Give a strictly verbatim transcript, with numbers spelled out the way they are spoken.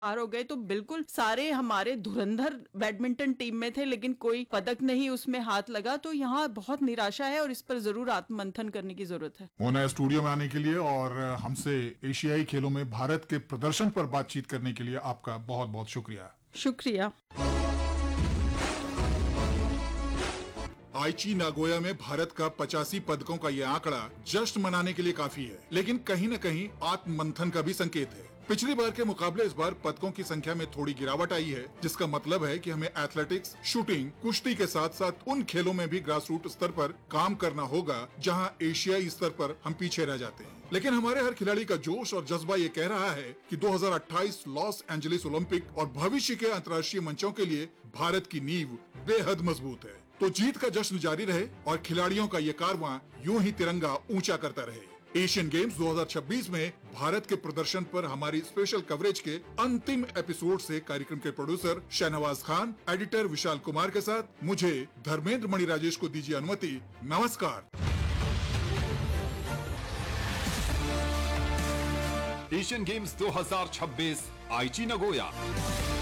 पार हो गए तो बिल्कुल सारे हमारे धुरंधर बैडमिंटन टीम में थे, लेकिन कोई पदक नहीं उसमें हाथ लगा। तो यहाँ बहुत निराशा है और इस पर जरूर आत्ममंथन करने की जरूरत है। होना स्टूडियो में आने के लिए और हमसे एशियाई खेलों में भारत के प्रदर्शन पर बातचीत करने के लिए आपका बहुत बहुत शुक्रिया। शुक्रिया। आईची नागोया में भारत का पचासी पदकों का ये आंकड़ा जश्न मनाने के लिए काफी है, लेकिन कहीं न कहीं आत्ममंथन का भी संकेत है। पिछली बार के मुकाबले इस बार पदकों की संख्या में थोड़ी गिरावट आई है, जिसका मतलब है कि हमें एथलेटिक्स, शूटिंग, कुश्ती के साथ साथ उन खेलों में भी ग्रास रूट स्तर पर काम करना होगा जहां एशियाई स्तर पर हम पीछे रह जाते हैं। लेकिन हमारे हर खिलाड़ी का जोश और जज्बा ये कह रहा है कि दो हज़ार अट्ठाईस लॉस एंजलिस ओलंपिक और भविष्य के अंतर्राष्ट्रीय मंचों के लिए भारत की नींव बेहद मजबूत है। तो जीत का जश्न जारी रहे और खिलाड़ियों का ये कारवां यूं ही तिरंगा ऊंचा करता रहे। एशियन गेम्स दो हज़ार छब्बीस में भारत के प्रदर्शन पर हमारी स्पेशल कवरेज के अंतिम एपिसोड से कार्यक्रम के प्रोड्यूसर शहनवाज खान, एडिटर विशाल कुमार के साथ मुझे धर्मेंद्र मणि राजेश को दीजिए अनुमति। नमस्कार। एशियन गेम्स दो हज़ार छब्बीस आईची नागोया।